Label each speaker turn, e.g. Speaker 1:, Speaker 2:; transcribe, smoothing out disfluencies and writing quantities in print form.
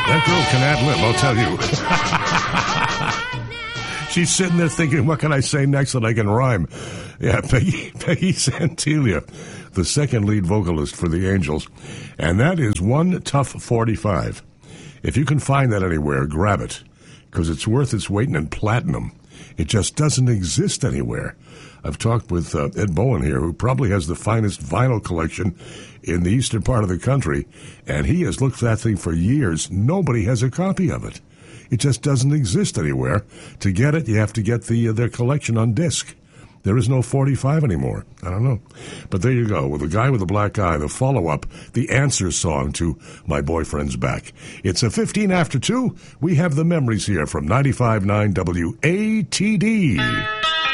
Speaker 1: That girl can ad-lib, I'll tell you. She's sitting there thinking, what can I say next that I can rhyme? Yeah, Peggy Santelia, the second lead vocalist for the Angels. And that is One Tough 45. If you can find that anywhere, grab it, because it's worth its weight in platinum. It just doesn't exist anywhere. I've talked with Ed Bowen here, who probably has the finest vinyl collection in the eastern part of the country, and he has looked for that thing for years. Nobody has a copy of it. It just doesn't exist anywhere. To get it, you have to get their collection on disc. There is no 45 anymore. I don't know. But there you go, with The Guy with the Black Eye, the follow-up, the answer song to My Boyfriend's Back. It's a 15 after 2. We have the memories here from 95.9 WATD.